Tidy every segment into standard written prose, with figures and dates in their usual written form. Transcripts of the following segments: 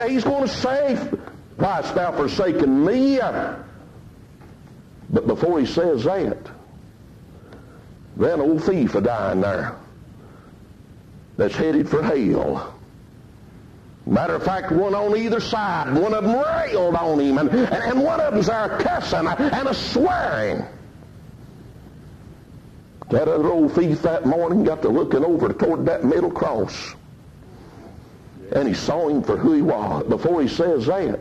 He's going to say, why hast thou forsaken me? But before he says that, then old thief a dying there that's headed for hell. Matter of fact, one on either side, one of them railed on him, and one of them's there cussing and a swearing. That other old thief that morning got to looking over toward that middle cross, and he saw him for who he was. Before he says that,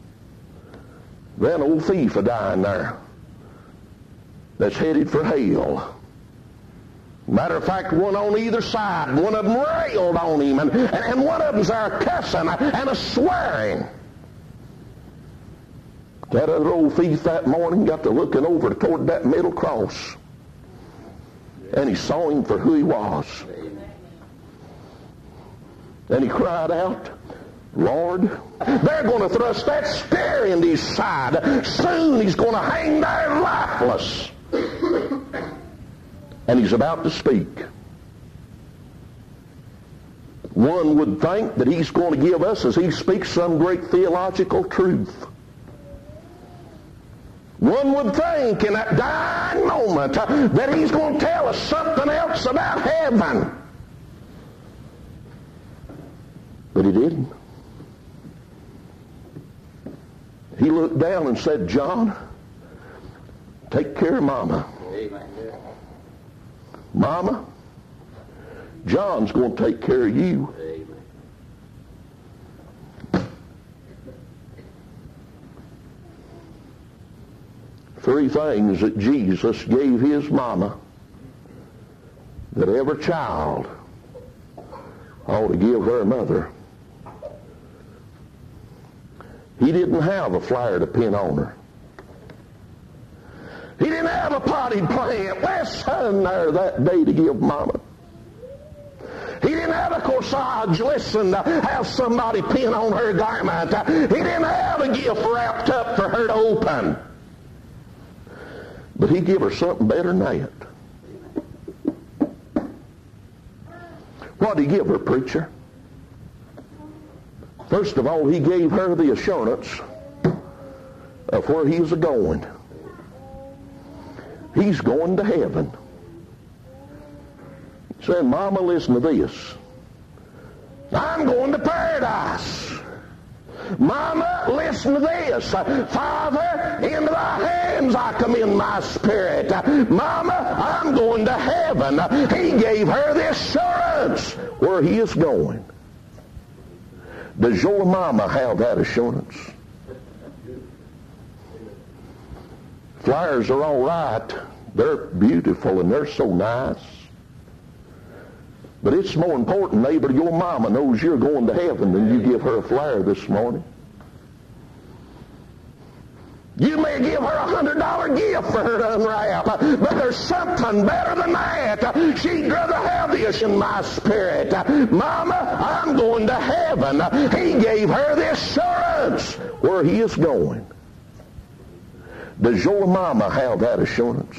then old thief a dying there that's headed for hell. Matter of fact, one on either side, one of them railed on him, and one of them's there cussing and a swearing. That other old thief that morning got to looking over toward that middle cross, and he saw him for who he was. And he cried out, Lord, they're going to thrust that spear into his side. Soon he's going to hang there lifeless. And he's about to speak. One would think that he's going to give us, as he speaks, some great theological truth. One would think in that dying moment that he's going to tell us something else about heaven. But he didn't. He looked down and said, John, take care of Mama. Amen. Mama, John's going to take care of you. Amen. Three things that Jesus gave his mama that every child ought to give their mother. He didn't have a flyer to pin on her. He didn't have a potted plant last son there that day to give Mama. He didn't have a corsage, listen, to have somebody pin on her garment. He didn't have a gift wrapped up for her to open. But he gave her something better than that. What did he give her, preacher? First of all, he gave her the assurance of where he was going. He's going to heaven. He said, Mama, listen to this. I'm going to paradise. Mama, listen to this. Father, into thy hands I commend my spirit. Mama, I'm going to heaven. He gave her the assurance where he is going. Does your mama have that assurance? Flyers are all right. They're beautiful and they're so nice. But it's more important, neighbor, your mama knows you're going to heaven than you give her a flyer this morning. You may give her $100 gift for her to unwrap, but there's something better than that. She'd rather have this in my spirit. Mama, I'm going to heaven. He gave her the assurance where he is going. Does your mama have that assurance?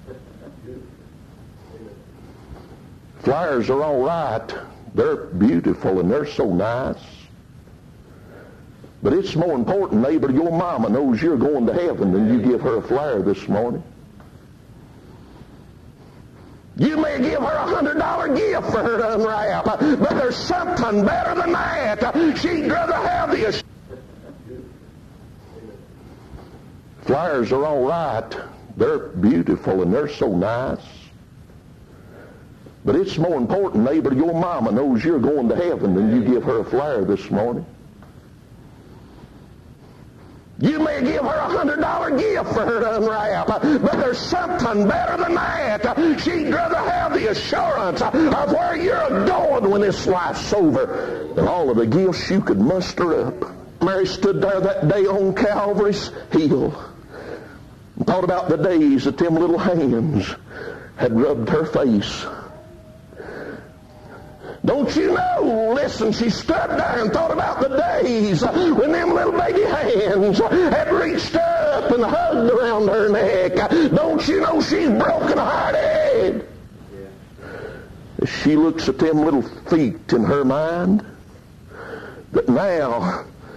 Flyers are all right. They're beautiful and they're so nice. But it's more important, neighbor, your mama knows you're going to heaven than you give her a flyer this morning. You may give her $100 gift for her to unwrap, but there's something better than that. She'd rather have the assurance. Flyers are all right. They're beautiful and they're so nice. But it's more important, neighbor, your mama knows you're going to heaven than you give her a flyer this morning. You may give her $100 gift for her to unwrap, but there's something better than that. She'd rather have the assurance of where you're going when this life's over than all of the gifts you could muster up. Mary stood there that day on Calvary's hill and thought about the days that them little hands had rubbed her face. Don't you know? Listen, she stood there and thought about the days when them little baby hands had reached up and hugged around her neck. Don't you know she's broken-hearted? She looks at them little feet in her mind that now